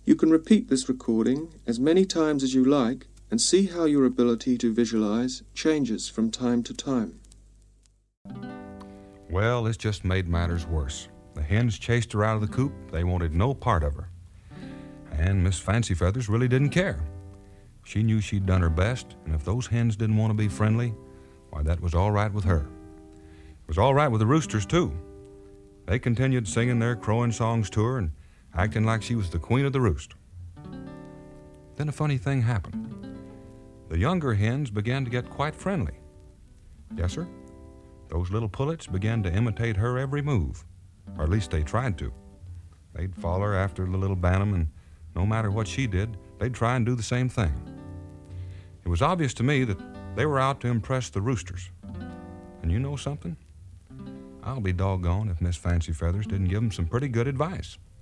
You can repeat this recording as many times as you like and see how your ability to visualize changes from time to time. Well, this just made matters worse. The hens chased her out of the coop. They wanted no part of her. And Miss Fancy Feathers really didn't care. She knew she'd done her best, and if those hens didn't want to be friendly, why, that was all right with her. It was all right with the roosters, too. They continued singing their crowing songs to her and acting like she was the queen of the roost. Then a funny thing happened. The younger hens began to get quite friendly. Yes, sir. Those little pullets began to imitate her every move, or at least they tried to. They'd follow her after the little Bantam, and no matter what she did, they'd try and do the same thing. It was obvious to me that they were out to impress the roosters. And you know something? I'll be doggone if Miss Fancy Feathers didn't give them some pretty good advice.